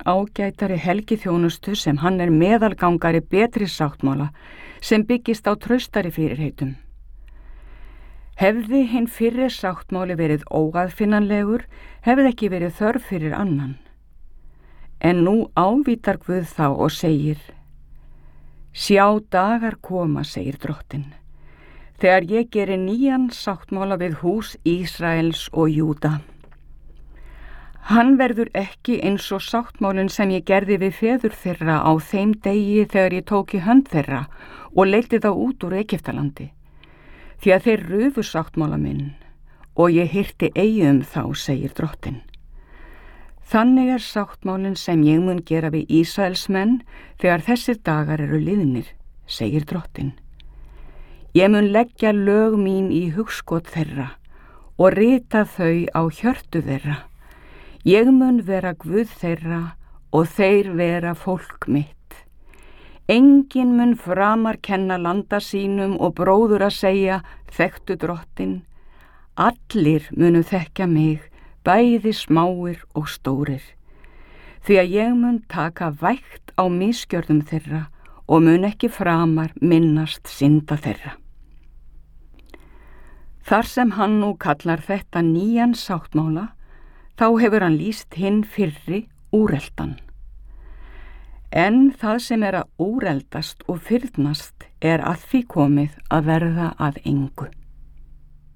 ágætari helgiþjónustu sem hann meðalgangari betri sáttmála sem byggist á traustari fyrirheitum. Hefði hinn fyrri sáttmáli verið óaðfinnanlegur, hefði ekki verið þörf fyrir annan. En nú ávítar Guð þá og segir: Sjá dagar koma, segir Drottinn, þegar ég geri nýjan sáttmála við hús Ísraels og Júda. Hann verður ekki eins og sáttmálinn sem ég gerði við feður þeirra á þeim degi þegar ég tók í hönd þeirra og leiddi þá út úr Egyptalandi, því að þeir rufu sáttmála minn og ég hirti eigi þá, segir Drottinn. Þannig sáttmálinn sem ég mun gera við Ísraelsmenn þegar þessir dagar eru liðnir, segir Drottinn. Ég mun leggja lög mín í hugskot þeirra og rita þau á hjörtu þeirra. Ég mun vera Guð þeirra og þeir vera fólk mitt. Enginn mun framar kenna landa sínum og bróður að segja: Þekktu Drottinn. Allir munu þekkja mig, bæði smáir og stórir. Því að ég mun taka vægt á misgjörðum þeirra og mun ekki framar minnast synda þeirra. Þar sem hann nú kallar þetta nýjan sáttmála, þá hefur hann lýst hinn fyrri úreldan. En það sem að úreldast og fyrnast að því komið að verða að engu.